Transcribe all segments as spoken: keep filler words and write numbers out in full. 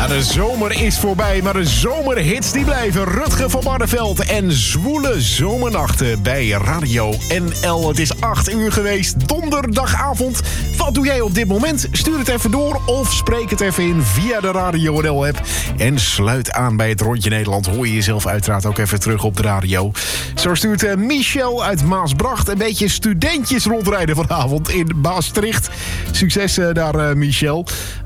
de zomer is voorbij, maar de zomerhits die blijven. Rutger van Barneveld en Zwoele Zomernachten bij Radio N L. Het is acht uur geweest, donderdagavond. Wat doe jij op dit moment? Stuur het even door of spreek het even in via de Radio N L-app. En sluit aan bij het Rondje Nederland. Hoor je jezelf uiteraard ook even terug op de radio. Zo stuurt uh, Michel uit Maasbracht een beetje studentjes rondrijden vanavond in Maastricht. Succes uh, daar, uh, Michel.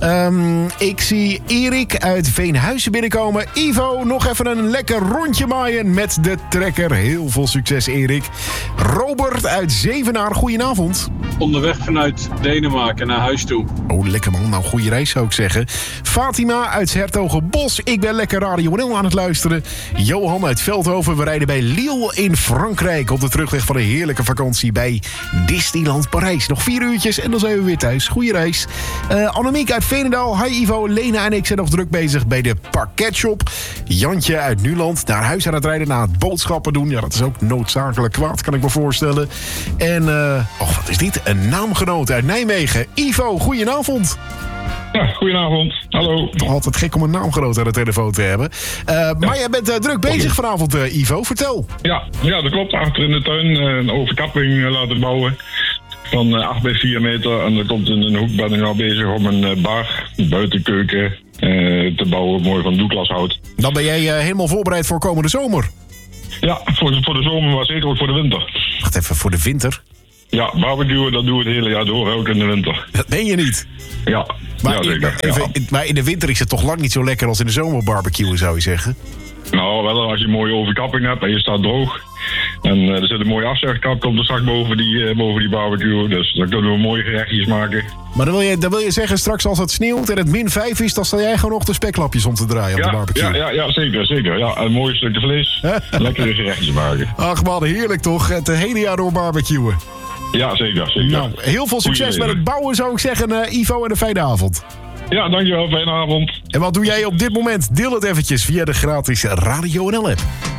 Um, ik zie Erik uit Veenhuizen binnenkomen. Ivo, nog even een lekker rondje maaien met de trekker. Heel veel succes, Erik. Robert uit Zevenaar, goedenavond. Onderweg vanuit Denemarken naar huis toe. Oh, lekker man. Nou, goede reis zou ik zeggen. Fatima uit 's Hertogenbosch. Ik ben lekker Radio N L aan het luisteren. Johan uit Veldhoven. We rijden bij Lille in Frankrijk op de terugweg van een heerlijke vakantie bij Disneyland Parijs. Nog vier uurtjes en dan zijn we weer thuis. Goeie reis. Uh, Annemiek uit Veenendaal. Hi Ivo, Lena en ik zijn nog druk bezig bij de parketshop. Jantje uit Nuland naar huis aan het rijden na het boodschappen doen. Ja, dat is ook noodzakelijk kwaad, kan ik me voorstellen. En, uh, oh, wat is dit? Een naamgenoot uit Nijmegen. Ivo, goedenavond. Ja, goedenavond. Hallo. Toch altijd gek om een naamgenoot aan de telefoon te hebben. Uh, ja. Maar jij bent uh, druk bezig vanavond, uh, Ivo. Vertel. Ja, ja, dat klopt. Achter in de tuin uh, een overkapping uh, laten bouwen. Van uh, acht bij vier meter. En er komt in een hoek, ben ik nou bezig om een uh, bar, een buitenkeuken uh, te bouwen. Mooi van doeklashout. Dan ben jij uh, helemaal voorbereid voor komende zomer. Ja, voor de, voor de zomer, maar zeker ook voor de winter. Wacht even, voor de winter? Ja, barbecuen, dat doen we het hele jaar door, ook in de winter. Dat meen je niet? Ja, maar, ja, zeker. In, even, ja. in, maar in de winter is het toch lang niet zo lekker als in de zomer barbecuen, zou je zeggen? Nou, wel als je een mooie overkapping hebt en je staat droog. En uh, er zit een mooie afzegkap, komt er straks boven die, uh, boven die barbecue. Dus dan kunnen we mooie gerechtjes maken. Maar dan wil, je, dan wil je zeggen, straks als het sneeuwt en het min vijf is, dan sta jij gewoon nog de speklapjes om te draaien ja, op de barbecue. Ja, ja, ja, zeker, zeker. Ja, een mooi stukje vlees, lekkere gerechtjes maken. Ach man, heerlijk toch? Het hele jaar door barbecuen. Ja, zeker, zeker. Nou, heel veel succes met het bouwen, zou ik zeggen, uh, Ivo, en een fijne avond. Ja, dankjewel, fijne avond. En wat doe jij op dit moment? Deel het eventjes via de gratis Radio N L-app.